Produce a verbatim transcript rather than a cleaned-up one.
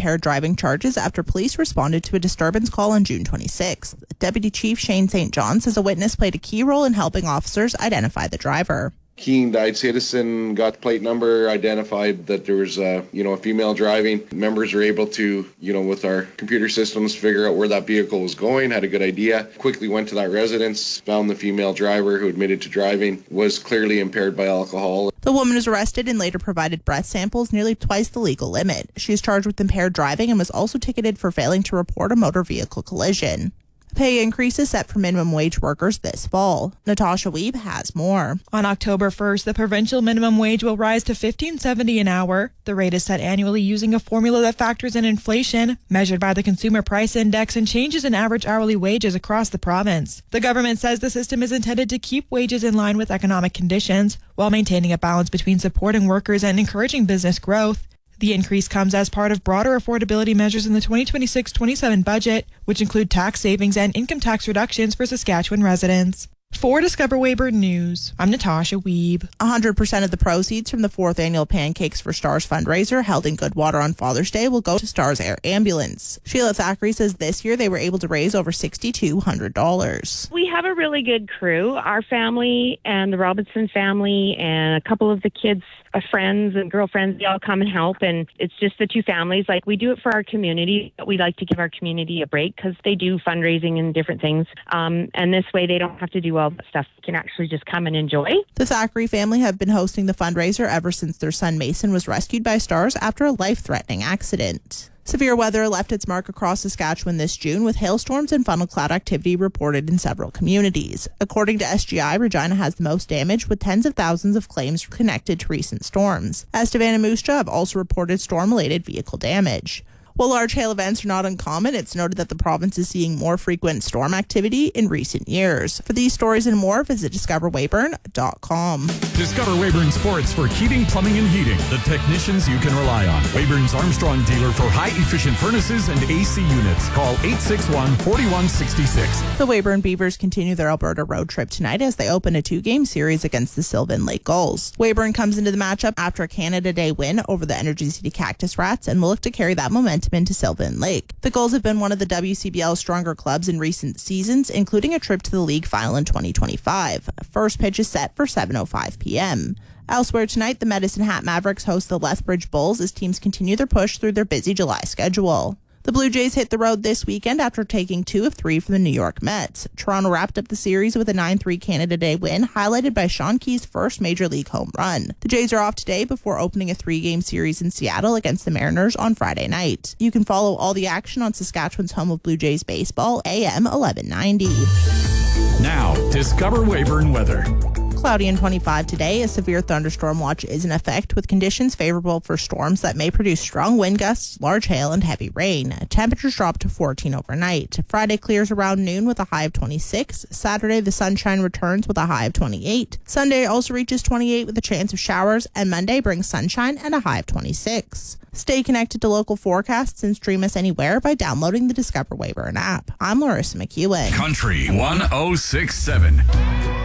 impaired driving charges after police responded to a disturbance call on June twenty-sixth. Deputy Chief Shane Saint John says a witness played a key role in helping officers identify the driver. Keen-eyed citizen got the plate number, identified that there was a, you know, a female driving. Members were able to, you know, with our computer systems, figure out where that vehicle was going, had a good idea, quickly went to that residence, found the female driver who admitted to driving, was clearly impaired by alcohol. The woman was arrested and later provided breath samples, nearly twice the legal limit. She is charged with impaired driving and was also ticketed for failing to report a motor vehicle collision. Pay increases set for minimum wage workers this fall. Natasha Weeb has more. On October first, the provincial minimum wage will rise to fifteen seventy an hour. The rate is set annually using a formula that factors in inflation, measured by the Consumer Price Index, and changes in average hourly wages across the province. The government says the system is intended to keep wages in line with economic conditions, while maintaining a balance between supporting workers and encouraging business growth. The increase comes as part of broader affordability measures in the twenty twenty-six twenty-seven budget, which include tax savings and income tax reductions for Saskatchewan residents. For Discover Weyburn News, I'm Natasha Weeb. one hundred percent of the proceeds from the fourth annual Pancakes for Stars fundraiser held in Goodwater on Father's Day will go to Stars Air Ambulance. Sheila Thackeray says this year they were able to raise over six thousand two hundred dollars. We have a really good crew. Our family and the Robinson family and a couple of the kids' friends and girlfriends, they all come and help. And it's just the two families. Like, we do it for our community, but we like to give our community a break because they do fundraising and different things. Um, and this way they don't have to do all that stuff. They can actually just come and enjoy. The Thackeray family have been hosting the fundraiser ever since their son Mason was rescued by Stars after a life-threatening accident. Severe weather left its mark across Saskatchewan this June, with hailstorms and funnel cloud activity reported in several communities. According to S G I, Regina has the most damage, with tens of thousands of claims connected to recent storms. Estevan and Moose Jaw have also reported storm-related vehicle damage. While large hail events are not uncommon, it's noted that the province is seeing more frequent storm activity in recent years. For these stories and more, visit discover weyburn dot com. Discover Weyburn Sports for heating, plumbing, and heating. The technicians you can rely on. Weyburn's Armstrong dealer for high-efficient furnaces and A C units. Call eight six one, four one six six. The Weyburn Beavers continue their Alberta road trip tonight as they open a two-game series against the Sylvan Lake Gulls. Weyburn comes into the matchup after a Canada Day win over the Energy City Cactus Rats and will look to carry that momentum into Sylvan Lake. The Gulls have been one of the W C B L's stronger clubs in recent seasons, including a trip to the league final in twenty twenty-five. First pitch is set for seven oh five p.m. Elsewhere tonight, the Medicine Hat Mavericks host the Lethbridge Bulls as teams continue their push through their busy July schedule. The Blue Jays hit the road this weekend after taking two of three from the New York Mets. Toronto wrapped up the series with a nine three Canada Day win, highlighted by Sean Key's first Major League home run. The Jays are off today before opening a three-game series in Seattle against the Mariners on Friday night. You can follow all the action on Saskatchewan's home of Blue Jays baseball, A M eleven ninety. Now, Discover Weyburn weather. Cloudy and twenty-five today. A severe thunderstorm watch is in effect, with conditions favorable for storms that may produce strong wind gusts, large hail, and heavy rain. Temperatures drop to fourteen overnight. Friday clears around noon with a high of twenty-six. Saturday, the sunshine returns with a high of twenty-eight. Sunday also reaches twenty-eight with a chance of showers, and Monday brings sunshine and a high of twenty-six. Stay connected to local forecasts and stream us anywhere by downloading the Discover Weyburn app. I'm Larissa McEwen. Country one oh six seven.